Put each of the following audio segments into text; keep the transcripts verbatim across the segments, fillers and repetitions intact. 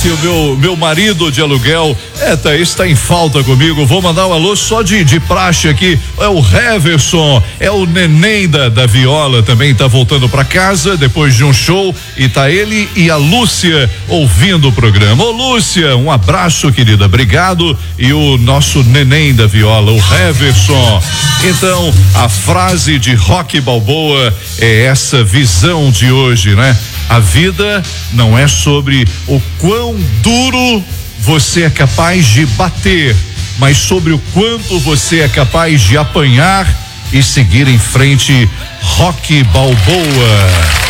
o meu, meu marido de aluguel, é, tá, está em falta comigo. Vou mandar um alô só de, de praxe aqui. É o Heverson, é o neném da, da viola, também tá voltando pra casa depois de um show. E tá ele e a Lúcia ouvindo o programa. Ô, Lúcia, um abraço, querida. Obrigado. E o nosso neném da viola, o Heverson. Então, a frase de Rocky Balboa é essa visão de hoje, né? A vida não é sobre o quão duro você é capaz de bater, mas sobre o quanto você é capaz de apanhar e seguir em frente. Rocky Balboa.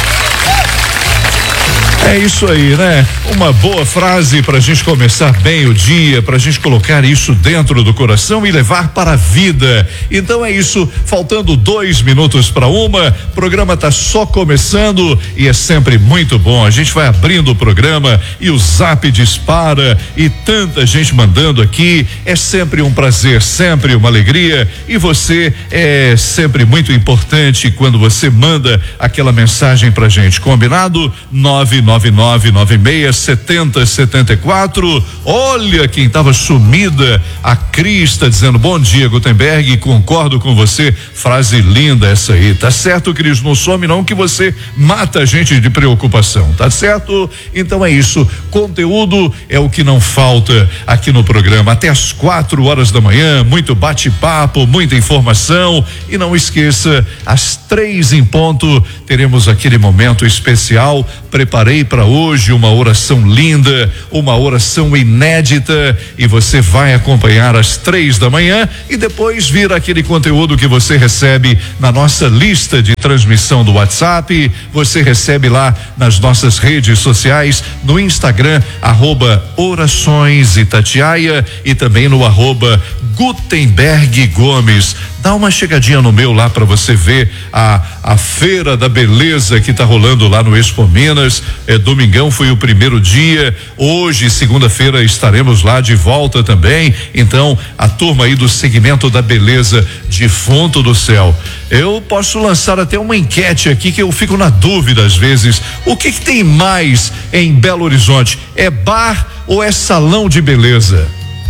É isso aí, né? Uma boa frase pra gente começar bem o dia, pra gente colocar isso dentro do coração e levar para a vida. Então é isso, faltando dois minutos para uma, o programa tá só começando e é sempre muito bom. A gente vai abrindo o programa e o zap dispara e tanta gente mandando aqui. É sempre um prazer, sempre uma alegria, e você é sempre muito importante quando você manda aquela mensagem pra gente, combinado? nove nove nove nove seis sete zero sete quatro. Olha quem estava sumida, a Cris está dizendo bom dia, Gutenberg, concordo com você, frase linda essa aí, tá certo, Cris? Não some não que você mata a gente de preocupação, tá certo? Então é isso, conteúdo é o que não falta aqui no programa, até às quatro horas da manhã, muito bate-papo, muita informação, e não esqueça, às três em ponto teremos aquele momento especial. Preparei para hoje uma oração linda, uma oração inédita, e você vai acompanhar às três da manhã e depois vir aquele conteúdo que você recebe na nossa lista de transmissão do WhatsApp. Você recebe lá nas nossas redes sociais, no Instagram, arroba Orações Itatiaia, e também no arroba Gutenberg Gomes. Dá uma chegadinha no meu lá para você ver a a feira da beleza que tá rolando lá no Expo Minas. É, domingão foi o primeiro dia, hoje, segunda-feira, estaremos lá de volta também. Então, a turma aí do segmento da beleza, defunto do céu. Eu posso lançar até uma enquete aqui que eu fico na dúvida às vezes. O que que tem mais em Belo Horizonte? É bar ou é salão de beleza?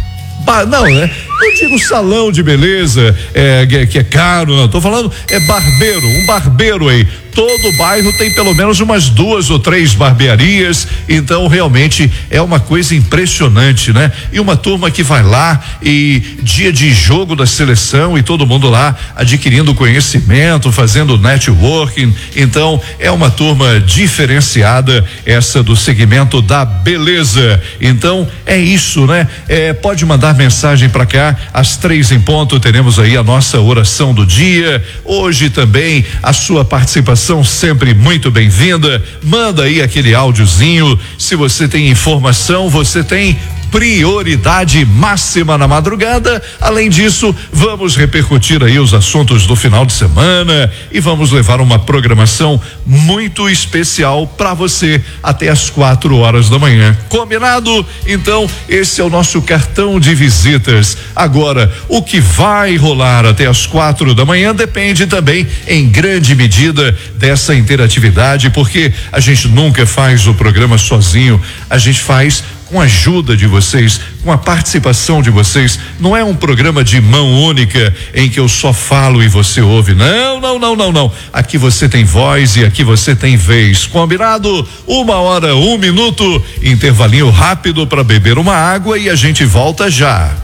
Ba- não, né? Eu digo salão de beleza, é, que, que é caro, não, tô falando é barbeiro, um barbeiro aí. Todo bairro tem pelo menos umas duas ou três barbearias, então realmente é uma coisa impressionante, né? E uma turma que vai lá e dia de jogo da seleção e todo mundo lá adquirindo conhecimento, fazendo networking, então é uma turma diferenciada essa do segmento da beleza. Então é isso, né? É, pode mandar mensagem para cá, às três em ponto teremos aí a nossa oração do dia. Hoje também a sua participação sempre muito bem-vinda. Manda aí aquele áudiozinho. Se você tem informação, você tem prioridade máxima na madrugada. Além disso, vamos repercutir aí os assuntos do final de semana e vamos levar uma programação muito especial para você até as quatro horas da manhã. Combinado? Então, esse é o nosso cartão de visitas. Agora, o que vai rolar até as quatro da manhã depende também, em grande medida, dessa interatividade, porque a gente nunca faz o programa sozinho, a gente faz com a ajuda de vocês, com a participação de vocês. Não é um programa de mão única em que eu só falo e você ouve. Não, não, não, não, não. Aqui você tem voz e aqui você tem vez. Combinado? Uma hora, um minuto, intervalinho rápido para beber uma água e a gente volta já.